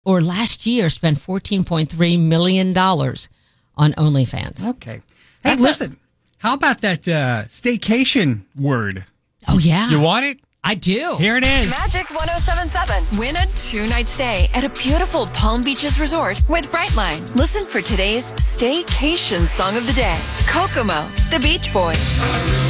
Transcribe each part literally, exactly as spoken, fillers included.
or last year spent fourteen point three million dollars on OnlyFans. Okay. Hey, That's listen, a- how about that uh, staycation word? Oh, yeah. You want it? I do. Here it is. Magic one oh seven seven. Win a two-night stay at a beautiful Palm Beaches resort with Brightline. Listen for today's staycation song of the day. Kokomo, the Beach Boys.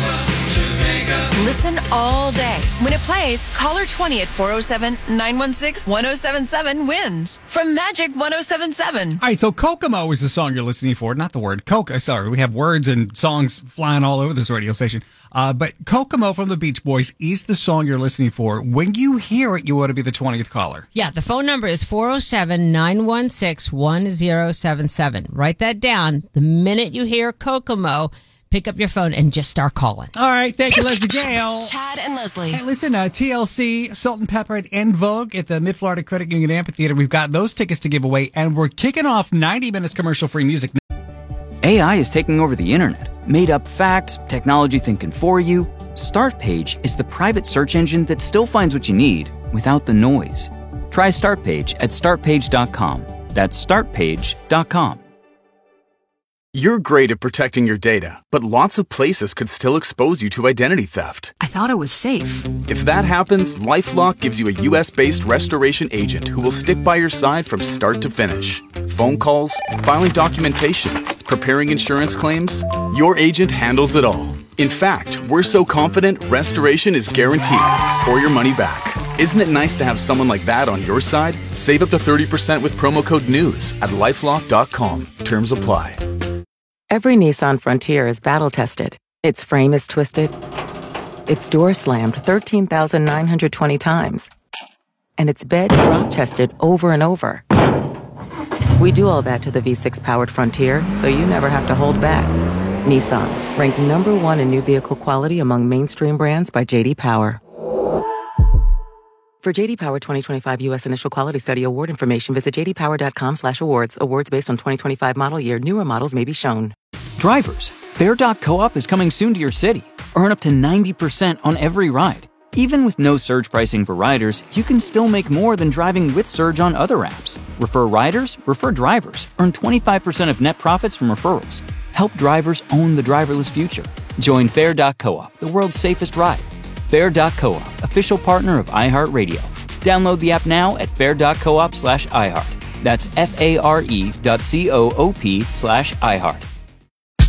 Listen all day. When it plays, caller twenty at four oh seven, nine one six, one oh seven seven wins from Magic one oh seven seven. All right, so Kokomo is the song you're listening for, not the word Coca. Sorry, we have words and songs flying all over this radio station. Uh, but Kokomo from the Beach Boys is the song you're listening for. When you hear it, you want to be the twentieth caller. Yeah, the phone number is four oh seven, nine one six, one oh seven seven. Write that down. The minute you hear Kokomo, pick up your phone and just start calling. All right, thank you, Leslie Gale. Chad and Leslie. Hey, listen, uh, T L C, Salt and Pepper at En Vogue at the Mid-Florida Credit Union Amphitheater. We've got those tickets to give away, and we're kicking off ninety minutes commercial-free music. A I is taking over the internet. Made up facts, technology thinking for you. Startpage is the private search engine that still finds what you need without the noise. Try Startpage at start page dot com. That's start page dot com. You're great at protecting your data, but lots of places could still expose you to identity theft. I thought it was safe. If that happens, LifeLock gives you a U S-based restoration agent who will stick by your side from start to finish. Phone calls, filing documentation, preparing insurance claims, your agent handles it all. In fact, we're so confident restoration is guaranteed or your money back. Isn't it nice to have someone like that on your side? Save up to thirty percent with promo code NEWS at lifelock dot com. Terms apply. Every Nissan Frontier is battle-tested. Its frame is twisted. Its door slammed thirteen thousand nine hundred twenty times. And its bed drop-tested over and over. We do all that to the V six powered Frontier, so you never have to hold back. Nissan, ranked number one in new vehicle quality among mainstream brands by J D Power. For J D Power twenty twenty-five U S Initial Quality Study award information, visit j d power dot com slash awards. Awards based on twenty twenty-five model year. Newer models may be shown. Drivers, Fair dot co-op is coming soon to your city. Earn up to ninety percent on every ride. Even with no surge pricing for riders, you can still make more than driving with Surge on other apps. Refer riders, refer drivers. Earn twenty-five percent of net profits from referrals. Help drivers own the driverless future. Join Fair dot co-op, the world's safest ride. Fair dot co-op, official partner of iHeartRadio. Download the app now at fair dot coop slash iHeart. That's F A R E dot C O O P slash iHeart.